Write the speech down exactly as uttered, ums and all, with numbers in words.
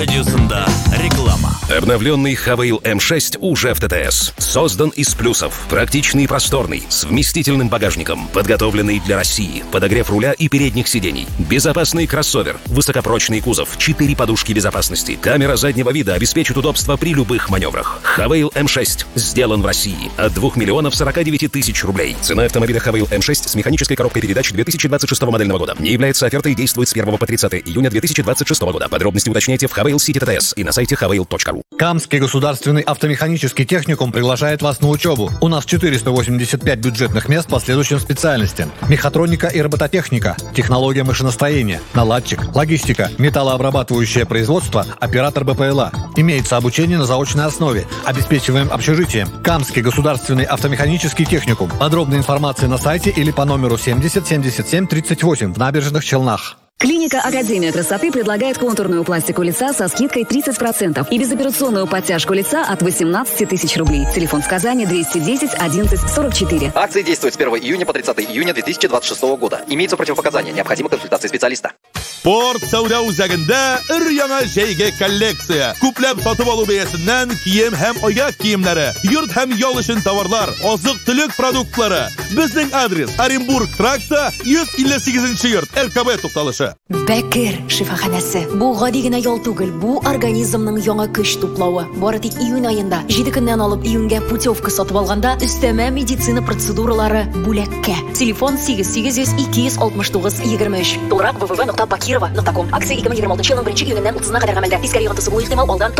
Радиосында реклама. Обновленный Хавейл эм шесть уже в ТТС. Создан из плюсов. Практичный и просторный, с вместительным багажником, подготовленный для России, подогрев руля и передних сидений, безопасный кроссовер, высокопрочный кузов, четыре подушки безопасности, камера заднего вида обеспечит удобство при любых маневрах. Хавейл эм шесть сделан в России от двух миллионов сорока девяти тысяч рублей. Цена автомобиля Хавейл эм шесть с механической коробкой передач две тысячи двадцать шестого модельного года не является офертой и действует с первого по тридцатое июня две тысячи двадцать шестого года. Подробности уточняйте в Хавейл Сити ТТС и на сайте хавейл точка ру. Камский государственный автомеханический техникум приглашает вас на учебу. У нас четыреста восемьдесят пять бюджетных мест по следующим специальностям: мехатроника и робототехника, технология машиностроения, наладчик, логистика, металлообрабатывающее производство, оператор бэ пэ эл а. Имеется обучение на заочной основе. Обеспечиваем общежитием. Камский государственный автомеханический техникум. Подробная информация на сайте или по номеру семьдесят семьдесят семь тридцать восемь в Набережных Челнах. Клиника Академия красоты предлагает контурную пластику лица со скидкой тридцать процентов и безоперационную подтяжку лица от восемнадцати тысяч рублей. Телефон в Казани двести десять одиннадцать сорок четыре. Акции действуют с первого июня по тридцатое июня две тысячи двадцать шестого года. Имеются противопоказания. Необходима консультация специалиста. Sport savdo үзәгендә өр-яңа җәйге коллекция. Күпләп сатып алу бәясеннән кием һәм аяк киемнәре, йорт һәм ял өчен товарлар, азык-төлек продуктлары. Безнең адрес: Оренбург тракта, йөз илле сигезенче йорт, эр ка бэ тукталышы. Бәкер шифаханәсе. Бу гади генә ял түгел, бу организмның яңа көч туплавы. Бары тик июнь аенда җиде көннән алып июньгә путевка сатып алганда өстәмә медицина процедуралары бүләккә. Телефон сигез сигез йөз ике йөз алтмыш тугыз егерме өч. Толырак вэ вэ вэ нокта бакирова нокта ком. Акция ике мең егерме алтынчы елның беренче июненнән утызына кадәр гамәлдә. Тискәре ягынтысы булу ихтимал, алдан